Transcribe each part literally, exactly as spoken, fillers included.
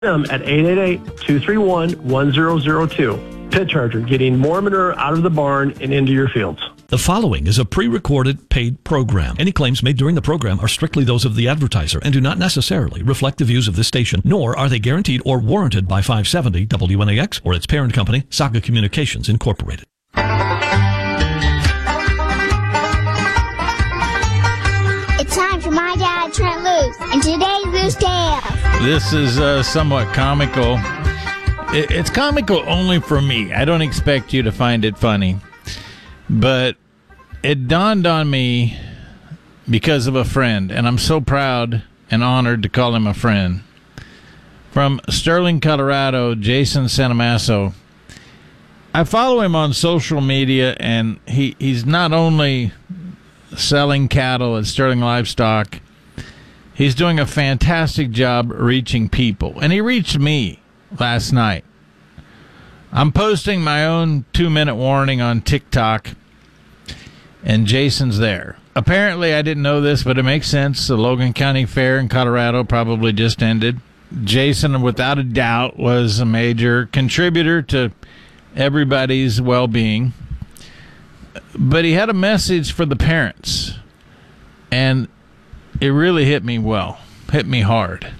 them at eight eight eight, two three one, one zero zero two. Pit Charger, getting more manure out of the barn and into your fields. The following is a pre-recorded paid program. Any claims made during the program are strictly those of the advertiser and do not necessarily reflect the views of this station, nor are they guaranteed or warranted by five seventy W N A X or its parent company, Saga Communications Incorporated. It's time for My Dad, Trent Loose, and today's Loose Tales. This is uh, somewhat comical. It's comical only for me. I don't expect you to find it funny. But it dawned on me because of a friend, and I'm so proud and honored to call him a friend. From Sterling, Colorado, Jason Sanamasso. I follow him on social media, and he, he's not only selling cattle at Sterling Livestock, he's doing a fantastic job reaching people. And he reached me last night. I'm posting my own two-minute warning on TikTok, and Jason's there. Apparently, I didn't know this, but it makes sense. The Logan County Fair in Colorado probably just ended. Jason, without a doubt, was a major contributor to everybody's well-being. But he had a message for the parents, and it really hit me well, hit me hard.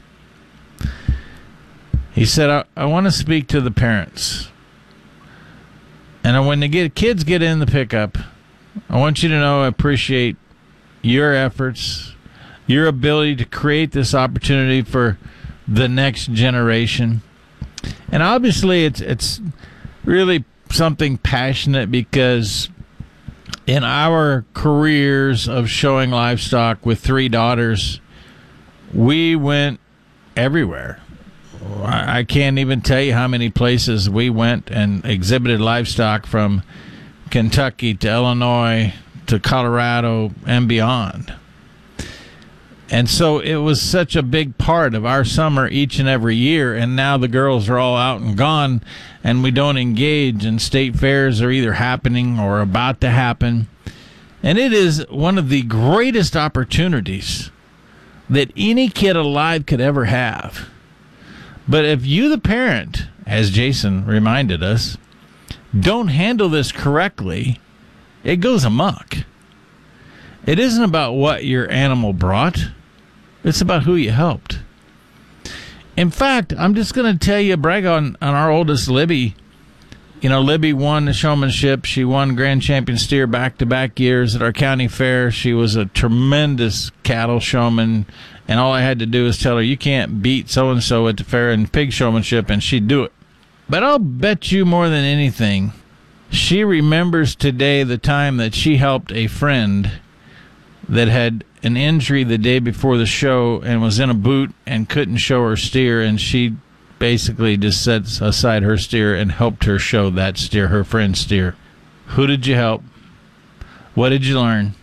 He said, I, I want to speak to the parents. And when the get, kids get in the pickup, I want you to know I appreciate your efforts, your ability to create this opportunity for the next generation. And obviously it's it's really something passionate because in our careers of showing livestock with three daughters, we went everywhere. I can't even tell you how many places we went and exhibited livestock, from Kentucky to Illinois to Colorado and beyond. And so it was such a big part of our summer each and every year, and now the girls are all out and gone, and we don't engage, and state fairs are either happening or about to happen. And it is one of the greatest opportunities that any kid alive could ever have. But if you, the parent, as Jason reminded us, don't handle this correctly, it goes amok. It isn't about what your animal brought. It's about who you helped. In fact, I'm just going to tell you, brag on, on our oldest, Libby. You know, Libby won the showmanship. She won Grand Champion Steer back-to-back years at our county fair. She was a tremendous cattle showman. And all I had to do is tell her, you can't beat so-and-so at the fair in pig showmanship, and she'd do it. But I'll bet you more than anything, she remembers today the time that she helped a friend that had an injury the day before the show and was in a boot and couldn't show her steer, and she basically just set aside her steer and helped her show that steer, her friend's steer. Who did you help? What did you learn?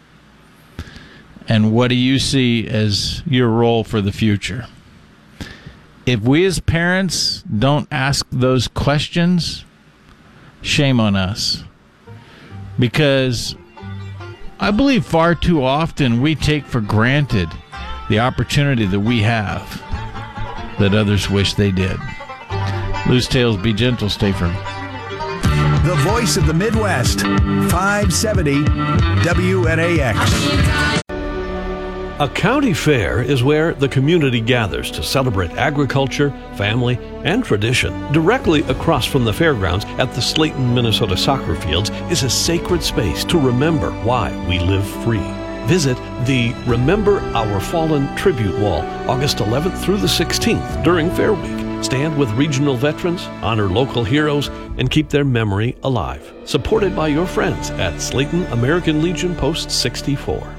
And what do you see as your role for the future? If we as parents don't ask those questions, shame on us. Because I believe far too often we take for granted the opportunity that we have that others wish they did. Loose Tales, be gentle, stay firm. The voice of the Midwest, five seventy W N A X. A county fair is where the community gathers to celebrate agriculture, family, and tradition. Directly across from the fairgrounds at the Slayton, Minnesota soccer fields is a sacred space to remember why we live free. Visit the Remember Our Fallen Tribute Wall August eleventh through the sixteenth during Fair Week. Stand with regional veterans, honor local heroes, and keep their memory alive. Supported by your friends at Slayton American Legion Post sixty-four.